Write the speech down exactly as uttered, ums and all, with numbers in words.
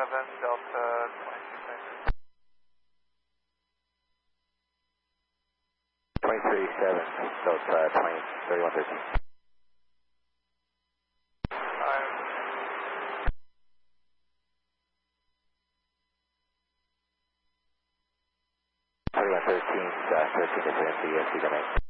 seven, Delta twenty-six. twenty-three seven, Delta twenty, thirty-one thirteen. thirty-one thirteen, uh, thirteen to three, E S C domain.